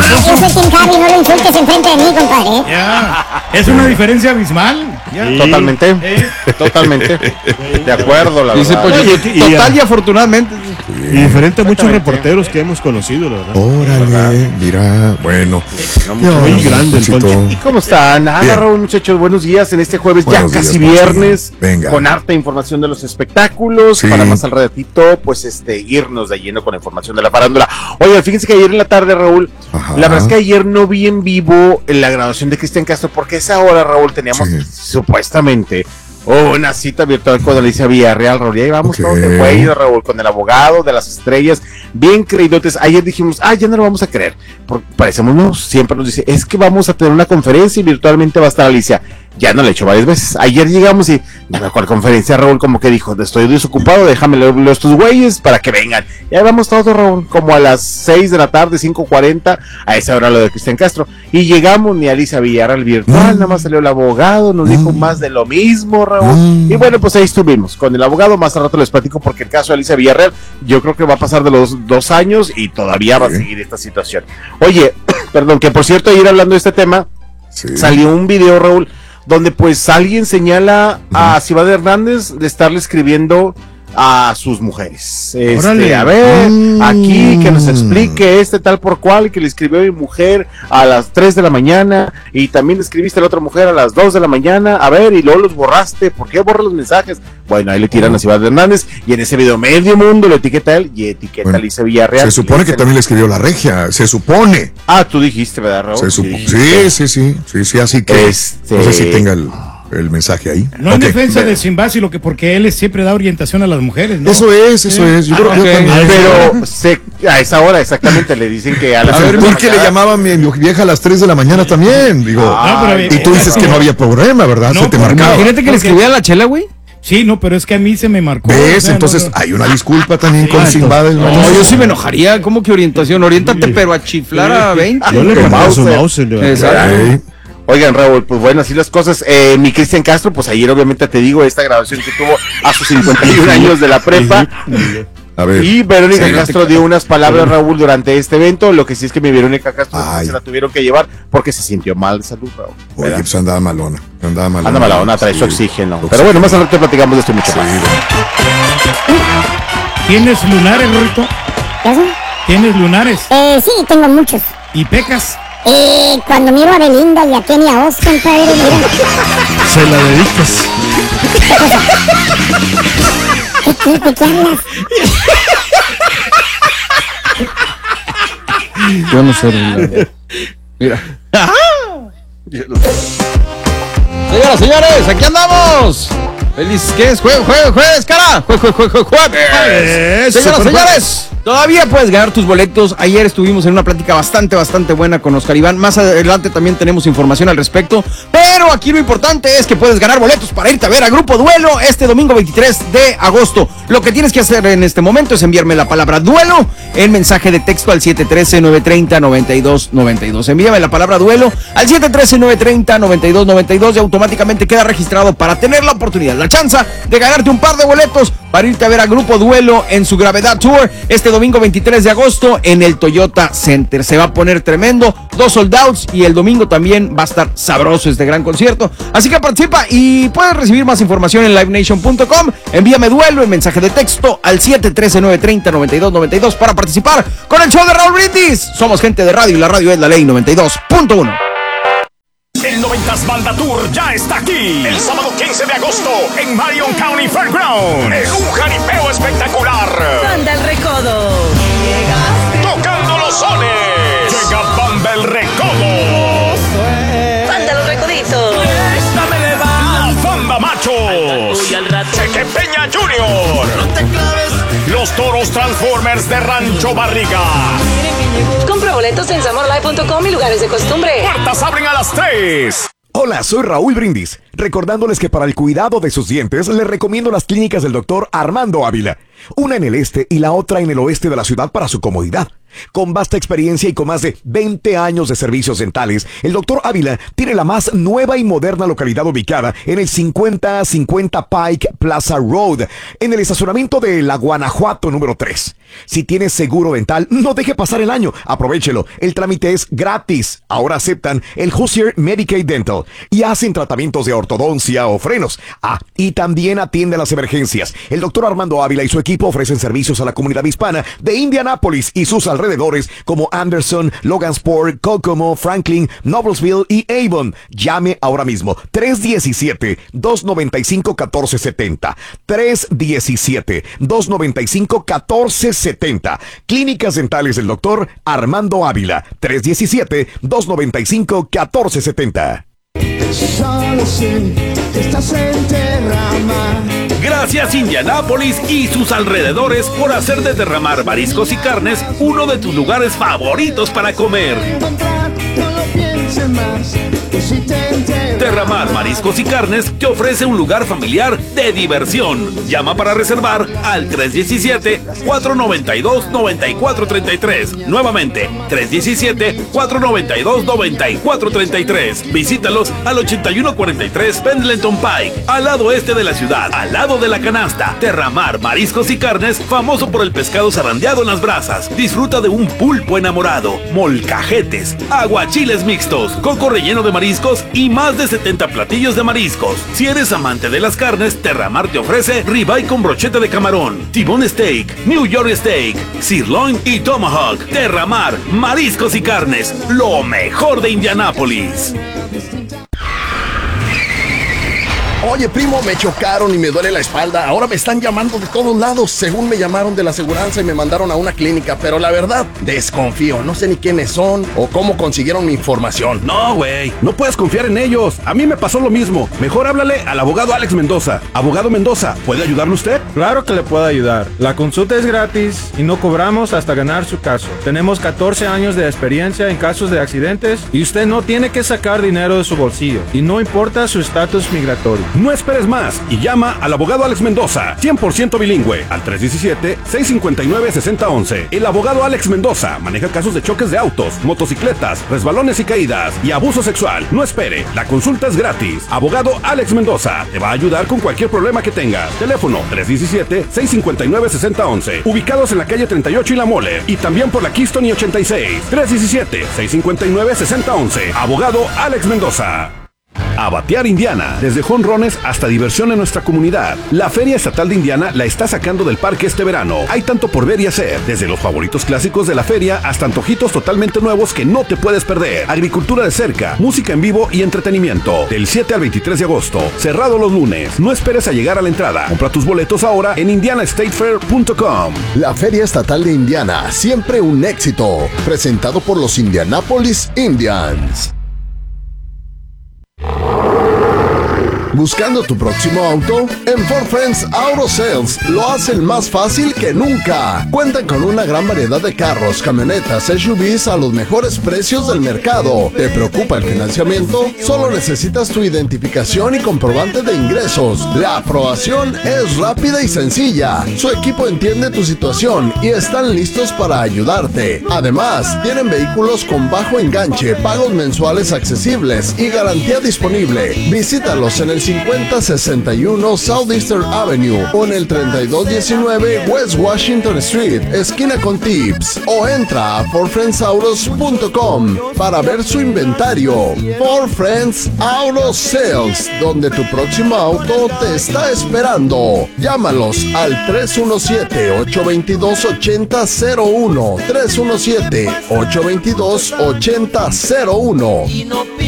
yo soy Tim Cavi, no lo insultes enfrente de mí, compadre. Ya, es una diferencia abismal. Ya. Sí. Totalmente. Totalmente. De acuerdo, la Dice verdad. Pochito, total y afortunadamente. Y diferente a muchos reporteros que hemos conocido, la verdad. Órale, mira, bueno. Muy grande el Poncho. ¿Y cómo están? Nada, Raúl, muchachos, buenos días en este jueves, Buenos ya casi días, viernes, venga. con harta información de los espectáculos, Sí. para más al ratito, pues irnos de lleno con la información de la farándula. Oigan, fíjense que ayer en la tarde, Raúl, Ajá. la verdad es que ayer no vi en vivo la graduación de Cristian Castro, porque a esa hora, Raúl, teníamos Sí. supuestamente una cita virtual con Alicia Villarreal, Raúl, y ahí vamos Ok. todos de güey, Raúl, con el abogado de las estrellas, bien creídotes. Ayer dijimos, ya no lo vamos a creer, porque parecemos nuevos, siempre nos dice, es que vamos a tener una conferencia y virtualmente va a estar Alicia. Ya no lo he hecho varias veces. Ayer llegamos y, ¿cuál conferencia, Raúl? Como que dijo, estoy desocupado, déjame leer estos güeyes para que vengan. Y ahí vamos todos, Raúl, como a las 6 de la tarde, 5:40, a esa hora lo de Cristian Castro. Y llegamos, ni Alicia Villarreal virtual, nada más salió el abogado, nos dijo más de lo mismo, Raúl. Y bueno, pues ahí estuvimos con el abogado. Más al rato les platico, porque el caso de Alicia Villarreal, yo creo que va a pasar de los 2 años y todavía va a seguir esta situación. Oye, perdón, que por cierto, ayer hablando de este tema, salió un video, Raúl, donde pues alguien señala a Ciudad Hernández de estarle escribiendo a sus mujeres. A ver, aquí que nos explique tal por cual, que le escribió a mi mujer a las 3 de la mañana y también le escribiste a la otra mujer a las 2 de la mañana, a ver, y luego los borraste, ¿por qué borras los mensajes? Bueno, ahí le tiran a Ciudad Hernández y en ese video medio mundo lo etiqueta a él y etiqueta a Alicia Villarreal. Se supone que también le escribió la regia, se supone. Tú dijiste, ¿verdad, Raúl? Sí, así que no sé si tenga el mensaje ahí. No en defensa de Simbasi, porque él siempre da orientación a las mujeres, ¿no? Eso es. Yo creo que también. Pero a esa hora exactamente le dicen que a ver, ¿por qué le llamaba a mi vieja a las 3 de la mañana también? Digo, y tú dices que no había problema, ¿verdad? Se te marcaba. Imagínate que le escribía a la Chela, güey. Sí, no, pero es que a mí se me marcó. ¿Ves? Entonces hay una disculpa también con Simbades. No, yo sí me enojaría. ¿Cómo que orientación? Oriéntate, pero a chiflar a 20. Yo le mandé su mouse. Exacto. Oigan, Raúl, pues bueno, así las cosas. Mi Cristian Castro, pues ayer obviamente te digo, esta grabación que tuvo a sus 51 años de la prepa. A ver, y Verónica Castro dio unas palabras, Raúl, durante este evento. Lo que sí es que mi Verónica Castro se la tuvieron que llevar porque se sintió mal de salud, Raúl. Oye, pues andaba malona. Anda malona, trae su oxígeno. Pero bueno, más adelante platicamos de esto mucho más. ¿Tienes lunares, Rorito? ¿Qué? ¿Tienes lunares? Sí, tengo muchos. ¿Y pecas? Cuando miro a Belinda y a Kenia Austin, padre, mira. Se la dedicas. ¿De qué hablas? Yo no sé. Mira. Señoras, señores, aquí andamos. Feliz, ¿qué es? Jueves, cara. Jueves. Señoras, señores, todavía puedes ganar tus boletos. Ayer estuvimos en una plática bastante buena con Oscar Iván. Más adelante también tenemos información al respecto. Pero aquí lo importante es que puedes ganar boletos para irte a ver a Grupo Duelo este domingo 23 de agosto. Lo que tienes que hacer en este momento es enviarme la palabra duelo en mensaje de texto al 713-930-9292. Envíame la palabra duelo al 713-930-9292 y automáticamente queda registrado para tener la oportunidad, la chance de ganarte un par de boletos para irte a ver a Grupo Duelo en su Gravedad Tour este domingo 23 de agosto en el Toyota Center. Se va a poner tremendo, 2 sold outs y el domingo también va a estar sabroso este gran concierto. Así que participa y puedes recibir más información en livenation.com. Envíame duelo en mensaje de texto al 713-930-9292 para participar con el show de Raúl Brindis. Somos gente de radio y la radio es la ley 92.1. El 90s Banda Tour ya está aquí. El sábado 15 de agosto en Marion County Fairgrounds. En un jaripeo espectacular. Banda El Recodo. Tocando los sones. Llega Banda El Recodo. Banda Los Recoditos. La Banda Machos. Cheque Peña Jr. Los Toros Transformers de Rancho Barriga. Compra boletos en samorlive.com y lugares de costumbre. Puertas abren a las 3. Hola, soy Raúl Brindis, recordándoles que para el cuidado de sus dientes les recomiendo las clínicas del doctor Armando Ávila, una en el este y la otra en el oeste de la ciudad para su comodidad. Con vasta experiencia y con más de 20 años de servicios dentales, el Dr. Ávila tiene la más nueva y moderna localidad ubicada en el 5050 Pike Plaza Road, en el estacionamiento de la Guanajuato número 3. Si tienes seguro dental, no deje pasar el año. Aprovechelo. El trámite es gratis. Ahora aceptan el Hoosier Medicaid Dental y hacen tratamientos de ortodoncia o frenos. Y también atiende las emergencias. El doctor Armando Ávila y su equipo ofrecen servicios a la comunidad hispana de Indianápolis y sus alrededores como Anderson, Logansport, Kokomo, Franklin, Noblesville y Avon. Llame ahora mismo. 317-295-1470. 317-295-1470. Clínicas dentales del doctor Armando Ávila. 317-295-1470. Solo sé que estás en Derramar. Gracias Indianápolis y sus alrededores por hacer de Derramar Mariscos y Carnes uno de tus lugares favoritos para comer. Derramar Mariscos y Carnes te ofrece un lugar familiar de diversión. Llama para reservar al 317-492-9433. Nuevamente, 317-492-9433. Visítalos al 8143 Pendleton Pike, al lado este de la ciudad, al lado de la canasta. Derramar Mariscos y Carnes, famoso por el pescado zarandeado en las brasas. Disfruta de un pulpo enamorado, molcajetes, aguachiles mixtos, coco relleno de mariscos y más de 70 platillos de mariscos. Si eres amante de las carnes, Derramar te ofrece ribeye con brocheta de camarón, T-bone steak, New York steak, sirloin y tomahawk. Derramar Mariscos y Carnes, lo mejor de Indianápolis. Oye, primo, me chocaron y me duele la espalda. Ahora me están llamando de todos lados. Según me llamaron de la aseguranza y me mandaron a una clínica. Pero la verdad, desconfío. No sé ni quiénes son o cómo consiguieron mi información. No, güey, no puedes confiar en ellos. A mí me pasó lo mismo. Mejor háblale al abogado Alex Mendoza. Abogado Mendoza, ¿puede ayudarle usted? Claro que le puedo ayudar. La consulta es gratis y no cobramos hasta ganar su caso. Tenemos 14 años de experiencia en casos de accidentes y usted no tiene que sacar dinero de su bolsillo. Y no importa su estatus migratorio. No esperes más y llama al abogado Alex Mendoza, 100% bilingüe, al 317-659-6011. El abogado Alex Mendoza maneja casos de choques de autos, motocicletas, resbalones y caídas y abuso sexual. No espere, la consulta es gratis. Abogado Alex Mendoza te va a ayudar con cualquier problema que tengas. Teléfono 317-659-6011. Ubicados en la calle 38 y La Mole y también por la Keystone y 86. 317-659-6011. Abogado Alex Mendoza. A batear Indiana, desde jonrones hasta diversión en nuestra comunidad. La Feria Estatal de Indiana la está sacando del parque este verano. Hay tanto por ver y hacer, desde los favoritos clásicos de la feria hasta antojitos totalmente nuevos que no te puedes perder. Agricultura de cerca, música en vivo y entretenimiento. Del 7 al 23 de agosto, cerrado los lunes. No esperes a llegar a la entrada. Compra tus boletos ahora en indianastatefair.com. La Feria Estatal de Indiana, siempre un éxito. Presentado por los Indianapolis Indians. ¿Buscando tu próximo auto? En Ford Friends Auto Sales lo hacen más fácil que nunca. Cuentan con una gran variedad de carros, camionetas, SUVs a los mejores precios del mercado. ¿Te preocupa el financiamiento? Solo necesitas tu identificación y comprobante de ingresos. La aprobación es rápida y sencilla. Su equipo entiende tu situación y están listos para ayudarte. Además, tienen vehículos con bajo enganche, pagos mensuales accesibles y garantía disponible. Visítalos en el 5061 Southeastern Avenue o en el 3219 West Washington Street, esquina con Tips, o entra a FordFriendsAutos.com para ver su inventario. Ford Friends Auto Sales, donde tu próximo auto te está esperando. Llámalos al 317-822-8001, 317-822-8001.